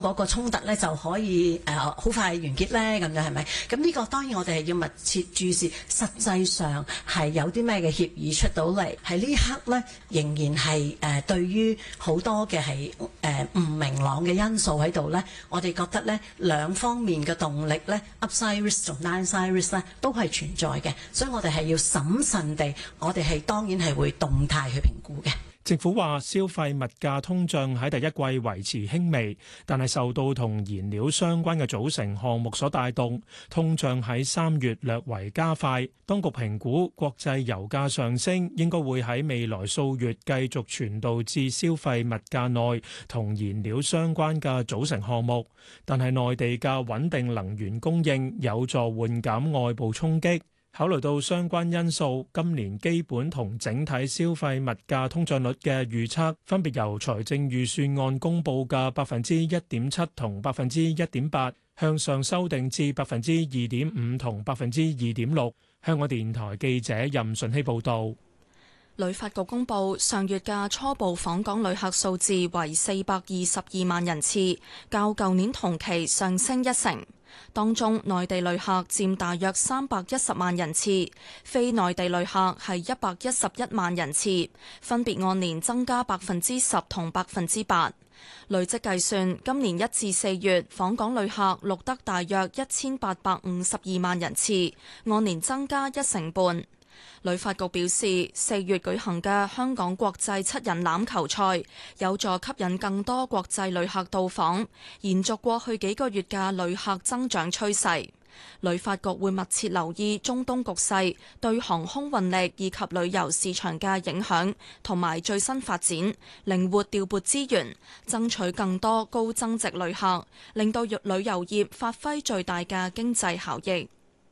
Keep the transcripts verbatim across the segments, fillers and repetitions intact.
嗰個衝突咧就可以誒好、呃、快完結咧，咁樣係咪？咁呢個當然我哋係要密切注視，實際上係有啲咩嘅協議出到嚟，喺呢一刻咧仍然係誒、呃、對於好多嘅係誒唔明朗嘅因素喺度咧，我哋覺得咧兩方面嘅動力咧 upside risk 同 downside risk 咧都係存在嘅，所以我哋係要審慎地，我哋係當然係會動態去評估嘅。 政府話消費物價通脹喺第一季維持輕微，但係受到同燃料相關嘅組成項目所帶動，通脹喺三月略為加快。當局評估國際油價上升應該會喺未來數月繼續傳導至消費物價內同燃料相關嘅組成項目，但係內地嘅穩定能源供應有助緩減外部衝擊。考慮到相關因素，今年基本同整體消費物價通脹率嘅預測，分別由財政預算案公佈嘅百分之一點七同百分之一點八，向上修訂至百分之二點五同百分之二點六。香港電台記者任順希報導。 旅發局公佈上月嘅初步訪港旅客數字為四百二十二萬人次，較舊年同期上升一成。當中內地旅客佔大約三百一十萬人次，非內地旅客係一百一十一萬人次，分別按年增加百分之十同百分之八。累積計算，今年一至四月訪港旅客錄得大約一千八百五十二萬人次，按年增加一成半。旅發局表示，四月舉行嘅香港國際七人欖球賽有助吸引更多國際旅客到訪，延續過去幾個月嘅旅客增長趨勢。旅發局會密切留意中東局勢對航空運力以及旅遊市場嘅影響，同埋最新發展，靈活調撥資源，爭取更多高增值旅客，令到旅遊業發揮最大嘅經濟效益。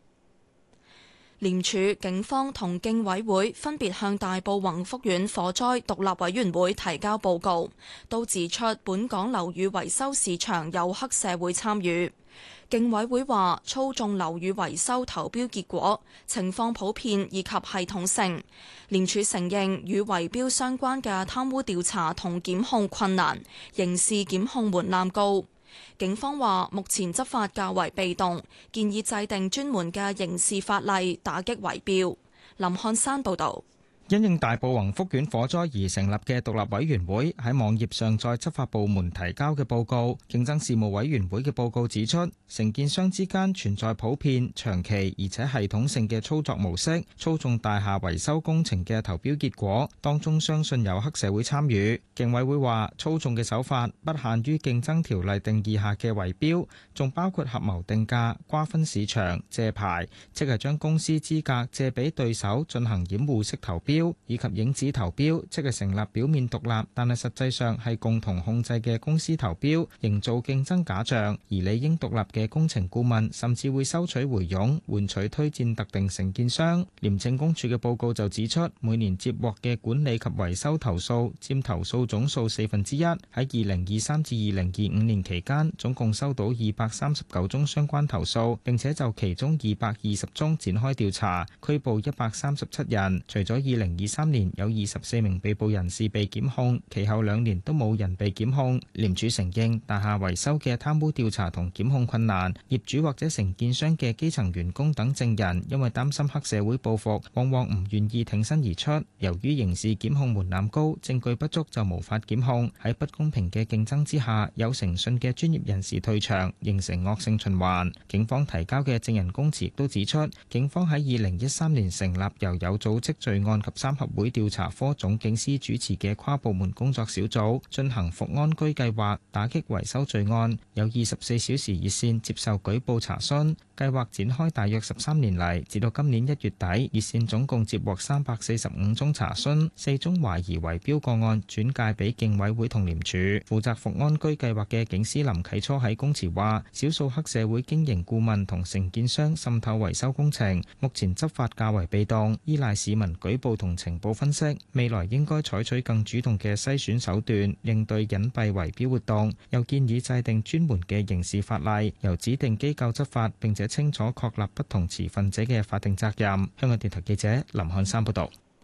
廉署、警方同競委會分別向大埔宏福苑火災獨立委員會提交報告，都指出本港樓宇維修市場有黑社會參與。競委會話操縱樓宇維修投標結果情況普遍以及系統性。廉署承認與圍標相關嘅貪污調查同檢控困難，刑事檢控門檻高。警方話目前執法較為被動，建議制定專門嘅刑事法例打擊圍標。林漢山報導。 因應大埔宏福苑火災而成立嘅獨立委員會喺網頁上載執法部門提交嘅報告。競爭事務委員會嘅報告指出，承建商之間存在普遍、長期而且系統性嘅操作模式，操縱大廈維修工程嘅投標結果，當中相信有黑社會參與。競委會話，操縱嘅手法不限於競爭條例定義下嘅圍標，仲包括合謀定價、瓜分市場、借牌，即係將公司資格借俾對手進行掩護式投標，以及影子投標，即係成立表面獨立，但係實際上係共同控制嘅公司投標，營造競爭假象。而理應獨立嘅工程顧問甚至會收取回佣，換取推薦特定承建商。廉政公署嘅報告就指出，每年接獲嘅管理及維修投訴佔投訴總數四分之一。喺二零二三至二零二五年期間，總共收到二百三十九宗相關投訴，並且就其中二百二十宗展開調查，拘捕一百三十七人。除咗二零二三年有二十四名被捕人士被檢控，其後兩年都冇人被檢控。廉署承認大廈維修嘅貪污調查同檢控困難，業主或者承建商嘅基層員工等證人因為擔心黑社會報復，往往唔願意挺身而出。由於刑事檢控門檻高，證據不足就無法檢控。喺不公平嘅競爭之下，有誠信嘅專業人士退場，形成惡性循環。警方提交嘅證人供詞亦都指出，警方喺二零一三年成立由有組織罪案及三合會調查科總警司主持嘅跨部門工作小組，進行復安居計劃，打擊維修罪案，有二十四小時熱線接受舉報查詢。計劃展開大約十三年嚟，至到今年一月底，熱線總共接獲三百四十五宗查詢，四宗懷疑圍標個案轉介俾競委會同廉署。負責復安居計劃嘅警司林啟初喺供詞話，少數黑社會經營顧問同承建商滲透維修工程，目前執法較為被動，依賴市民舉報同情報分析。未來應該採取更主動嘅篩選手段，應對隱蔽圍標活動。又建議制定專門嘅刑事法例，由指定機構執法，並且清楚確立不同持份者嘅法定責任。香港電台記者林漢山報道。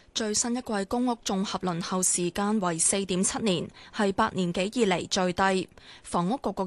最新一季公屋綜合輪候時間為四點七年，係八年幾以嚟最低。房屋局局